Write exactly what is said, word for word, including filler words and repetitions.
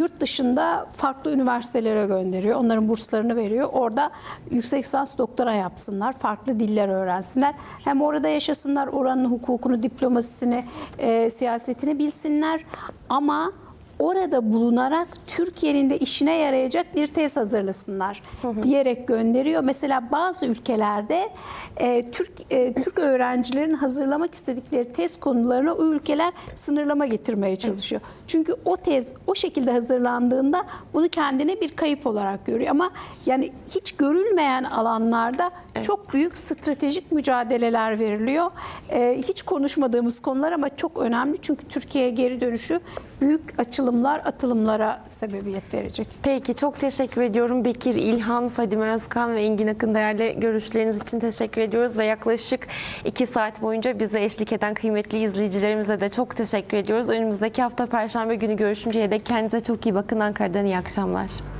yurt dışında farklı üniversitelere gönderiyor. Onların burslarını veriyor. Orada yüksek lisans doktora yapsınlar. Farklı diller öğrensinler. Hem orada yaşasınlar, oranın hukukunu, diplomasisini, e, siyasetini bilsinler. Ama orada bulunarak Türkiye'nin de işine yarayacak bir tez hazırlasınlar diyerek gönderiyor. Mesela bazı ülkelerde e, Türk e, Türk öğrencilerin hazırlamak istedikleri tez konularına o ülkeler sınırlama getirmeye çalışıyor. Çünkü o tez o şekilde hazırlandığında bunu kendine bir kayıp olarak görüyor. Ama yani hiç görülmeyen alanlarda evet. çok büyük stratejik mücadeleler veriliyor. E, hiç konuşmadığımız konular ama çok önemli. Çünkü Türkiye'ye geri dönüşü büyük açılımlar, atılımlara sebebiyet verecek. Peki, çok teşekkür ediyorum. Bekir İlhan, Fadime Özkan ve Engin Akın, değerli görüşleriniz için teşekkür ediyoruz ve yaklaşık iki saat boyunca bize eşlik eden kıymetli izleyicilerimize de çok teşekkür ediyoruz. Önümüzdeki hafta Perşembe günü görüşünceye dek kendinize çok iyi bakın. Ankara'dan iyi akşamlar.